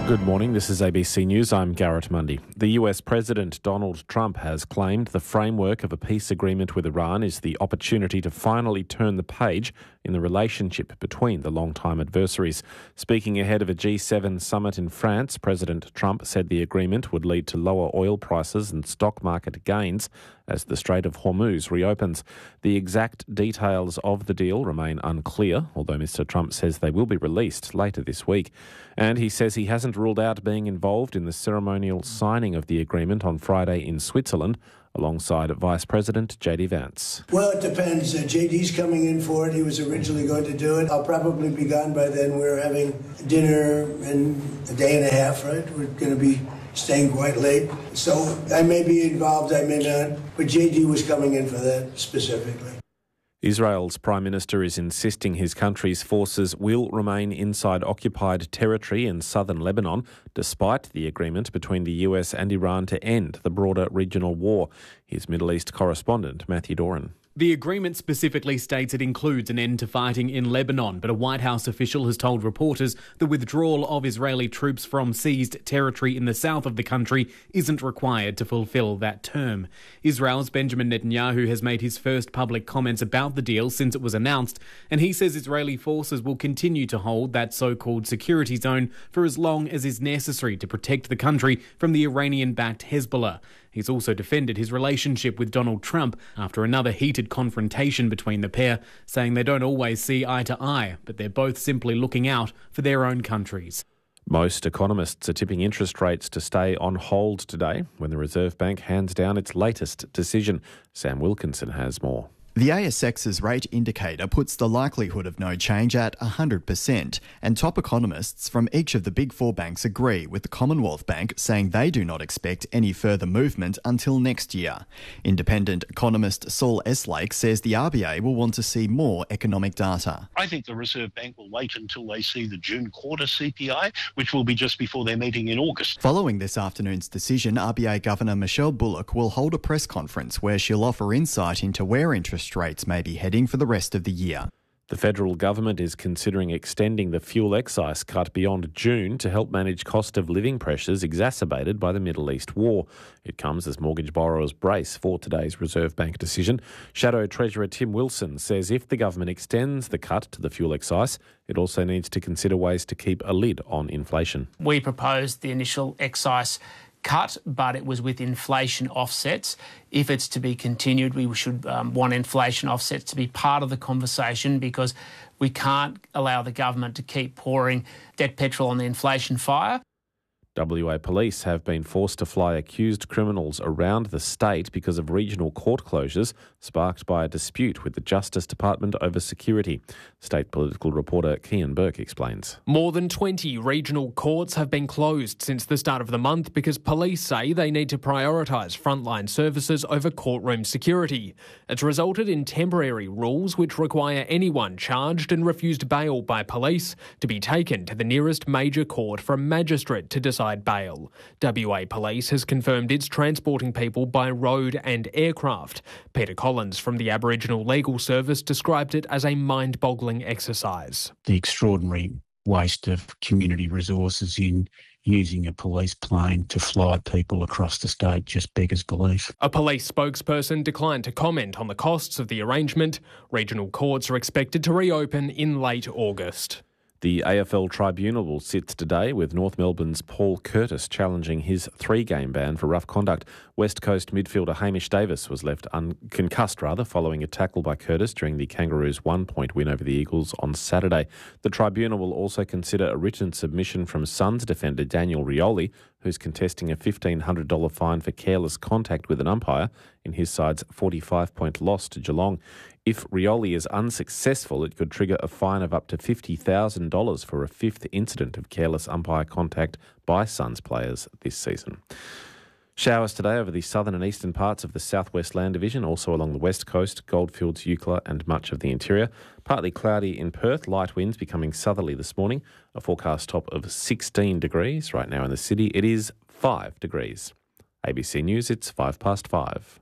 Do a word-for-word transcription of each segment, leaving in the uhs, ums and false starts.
Good morning, this is A B C News. I'm Garrett Mundy. The U S President Donald Trump has claimed the framework of a peace agreement with Iran is the opportunity to finally turn the page in the relationship between the longtime adversaries. Speaking ahead of a G seven summit in France, President Trump said the agreement would lead to lower oil prices and stock market gains as the Strait of Hormuz reopens. The exact details of the deal remain unclear, although Mister Trump says they will be released later this week. And he says he hasn't ruled out being involved in the ceremonial signing of the agreement on Friday in Switzerland, alongside Vice President J D Vance. Well, it depends. Uh, J D's coming in for it. He was originally going to do it. I'll probably be gone by then. We're having dinner in a day and a half, right? We're going to be staying quite late. So I may be involved, I may not. But J D was coming in for that specifically. Israel's Prime Minister is insisting his country's forces will remain inside occupied territory in southern Lebanon, despite the agreement between the U S and Iran to end the broader regional war. Here's Middle East correspondent Matthew Doran. The agreement specifically states it includes an end to fighting in Lebanon, but a White House official has told reporters the withdrawal of Israeli troops from seized territory in the south of the country isn't required to fulfill that term. Israel's Benjamin Netanyahu has made his first public comments about the deal since it was announced, and he says Israeli forces will continue to hold that so-called security zone for as long as is necessary to protect the country from the Iranian-backed Hezbollah. He's also defended his relationship with Donald Trump after another heated confrontation between the pair, saying they don't always see eye to eye, but they're both simply looking out for their own countries. Most economists are tipping interest rates to stay on hold today when the Reserve Bank hands down its latest decision. Sam Wilkinson has more. The A S X's rate indicator puts the likelihood of no change at one hundred percent, and top economists from each of the big four banks agree, with the Commonwealth Bank saying they do not expect any further movement until next year. Independent economist Saul Eslake says the R B A will want to see more economic data. I think the Reserve Bank will wait until they see the June quarter C P I, which will be just before their meeting in August. Following this afternoon's decision, R B A Governor Michelle Bullock will hold a press conference where she'll offer insight into where interest rates may be heading for the rest of the year. The federal government is considering extending the fuel excise cut beyond June to help manage cost of living pressures exacerbated by the Middle East war. It comes as mortgage borrowers brace for today's Reserve Bank decision. Shadow Treasurer Tim Wilson says if the government extends the cut to the fuel excise, it also needs to consider ways to keep a lid on inflation. We proposed the initial excise cut, but it was with inflation offsets. If it's to be continued, we should um, want inflation offsets to be part of the conversation, because we can't allow the government to keep pouring debt petrol on the inflation fire. W A police have been forced to fly accused criminals around the state because of regional court closures sparked by a dispute with the Justice Department over security. State political reporter Kian Burke explains. More than twenty regional courts have been closed since the start of the month because police say they need to prioritise frontline services over courtroom security. It's resulted in temporary rules which require anyone charged and refused bail by police to be taken to the nearest major court for a magistrate to decide bail. W A Police has confirmed it's transporting people by road and aircraft. Peter Collins from the Aboriginal Legal Service described it as a mind-boggling exercise. The extraordinary waste of community resources in using a police plane to fly people across the state just beggars belief. A police spokesperson declined to comment on the costs of the arrangement. Regional courts are expected to reopen in late August. The A F L Tribunal will sit today with North Melbourne's Paul Curtis challenging his three-game ban for rough conduct. West Coast midfielder Hamish Davis was left un- concussed rather following a tackle by Curtis during the Kangaroos' one-point win over the Eagles on Saturday. The Tribunal will also consider a written submission from Suns defender Daniel Rioli, who's contesting a fifteen hundred dollars fine for careless contact with an umpire in his side's forty-five point loss to Geelong. If Rioli is unsuccessful, it could trigger a fine of up to fifty thousand dollars for a fifth incident of careless umpire contact by Suns players this season. Showers today over the southern and eastern parts of the southwest land division, also along the west coast, Goldfields, Eucla and much of the interior. Partly cloudy in Perth, light winds becoming southerly this morning. A forecast top of sixteen degrees. Right now in the city, it is five degrees. A B C News, it's five past five.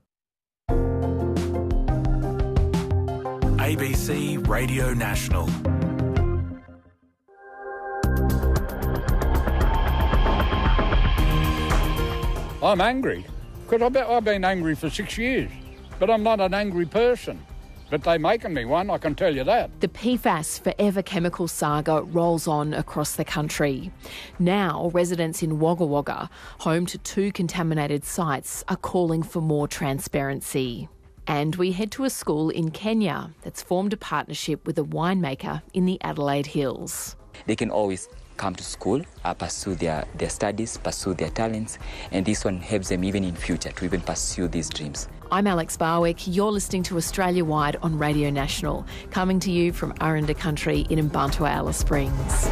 A B C Radio National. I'm angry, because I've been, I've been angry for six years, but I'm not an angry person. But they're making me one, I can tell you that. The P FAS Forever Chemical saga rolls on across the country. Now, residents in Wagga Wagga, home to two contaminated sites, are calling for more transparency. And we head to a school in Kenya that's formed a partnership with a winemaker in the Adelaide Hills. They can always come to school, uh, pursue their, their studies, pursue their talents, and this one helps them even in future to even pursue these dreams. I'm Alex Barwick. You're listening to Australia Wide on Radio National, coming to you from Aranda Country in Mbantua, Alice Springs.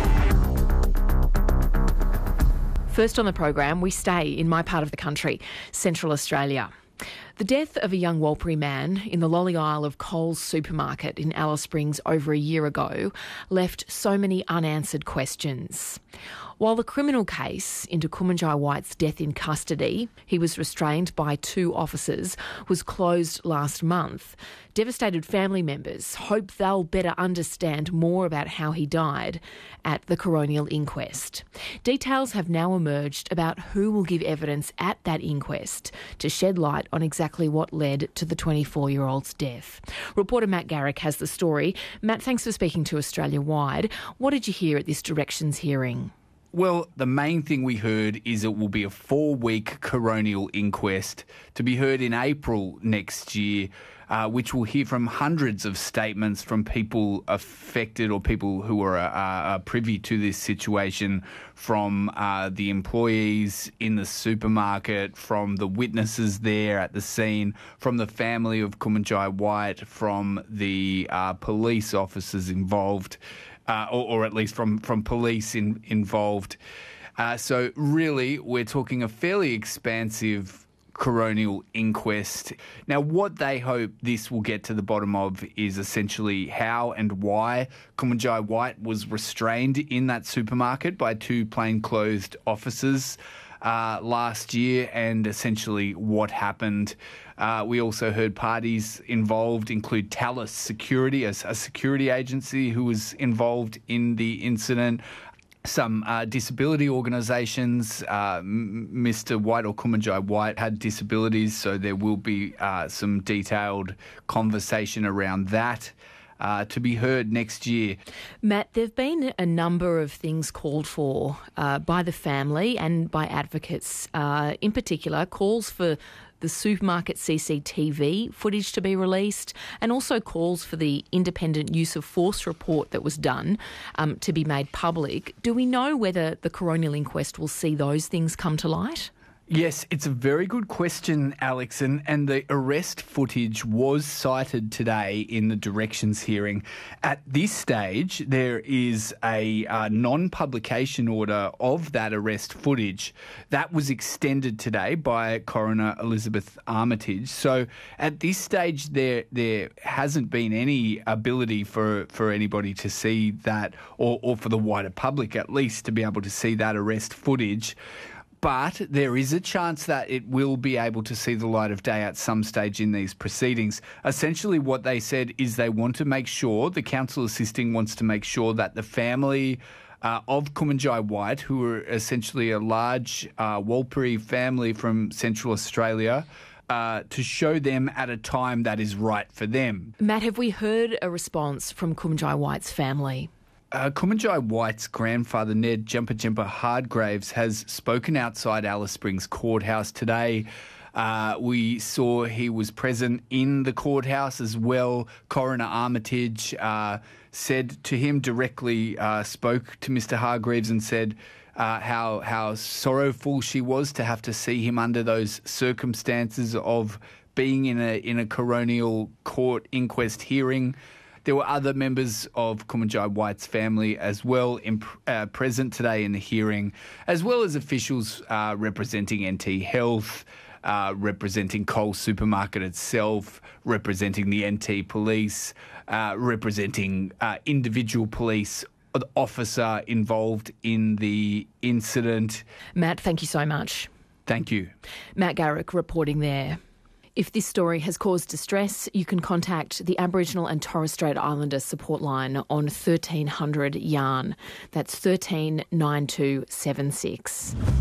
First on the program, we stay in my part of the country, Central Australia. The death of a young Warlpiri man in the lolly aisle of Coles supermarket in Alice Springs over a year ago left so many unanswered questions. While the criminal case into Kumanjai White's death in custody, he was restrained by two officers, was closed last month, devastated family members hope they'll better understand more about how he died at the coronial inquest. Details have now emerged about who will give evidence at that inquest to shed light on exactly what led to the twenty-four-year-old's death. Reporter Matt Garrick has the story. Matt, thanks for speaking to Australia Wide. What did you hear at this directions hearing? Well, the main thing we heard is it will be a four-week coronial inquest to be heard in April next year, uh, which will hear from hundreds of statements from people affected or people who are uh, privy to this situation, from uh, the employees in the supermarket, from the witnesses there at the scene, from the family of Kumanjai White, from the uh, police officers involved. Uh, or, or at least from, from police in, involved. Uh, so really, we're talking a fairly expansive coronial inquest. Now, what they hope this will get to the bottom of is essentially how and why Kumanjai White was restrained in that supermarket by two plainclothes officers uh, last year, and essentially what happened. Uh, we also heard parties involved include Talus Security, a, a security agency who was involved in the incident, some uh, disability organisations. Uh, Mister White or Kumanjai White had disabilities, so there will be uh, some detailed conversation around that. Uh, to be heard next year. Matt, there have been a number of things called for uh, by the family and by advocates, uh, in particular calls for the supermarket C C T V footage to be released, and also calls for the independent use of force report that was done um, to be made public. Do we know whether the coronial inquest will see those things come to light? Yes, it's a very good question, Alex, and, and the arrest footage was cited today in the directions hearing. At this stage, there is a uh, non-publication order of that arrest footage. That was extended today by Coroner Elizabeth Armitage. So at this stage, there there hasn't been any ability for, for anybody to see that, or, or for the wider public at least, to be able to see that arrest footage. But there is a chance that it will be able to see the light of day at some stage in these proceedings. Essentially what they said is they want to make sure, the counsel assisting wants to make sure that the family uh, of Kumanjai White, who are essentially a large uh, Warlpiri family from Central Australia, uh, to show them at a time that is right for them. Matt, have we heard a response from Kumanjai White's family? Uh, Kumanjai White's grandfather, Ned Jumper Jumper Hardgraves, has spoken outside Alice Springs Courthouse today. Uh, we saw he was present in the courthouse as well. Coroner Armitage uh, said to him directly, uh, spoke to Mister Hardgraves and said uh, how how sorrowful she was to have to see him under those circumstances of being in a in a coronial court inquest hearing. There were other members of Kumanjai White's family as well in, uh, present today in the hearing, as well as officials uh, representing N T Health, uh, representing Coles Supermarket itself, representing the N T Police, uh, representing uh, individual police officer involved in the incident. Matt, thank you so much. Thank you. Matt Garrick reporting there. If this story has caused distress, you can contact the Aboriginal and Torres Strait Islander support line on thirteen hundred yarn. That's thirteen nine two seven six.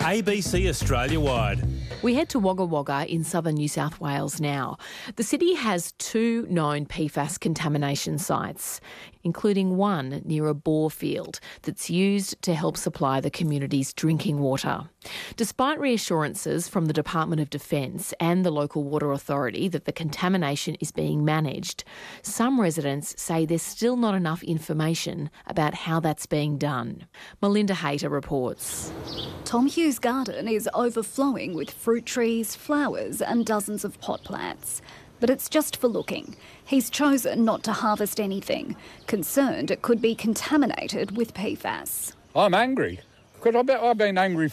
A B C Australia-wide. We head to Wagga Wagga in southern New South Wales now. The city has two known P FAS contamination sites, including one near a bore field that's used to help supply the community's drinking water. Despite reassurances from the Department of Defence and the local water authority that the contamination is being managed, some residents say there's still not enough information about how that's being done. Melinda Hayter reports. Tom Hughes' garden is overflowing with fruit trees, flowers and dozens of pot plants. But it's just for looking. He's chosen not to harvest anything, concerned it could be contaminated with P FAS. I'm angry, because I've been angry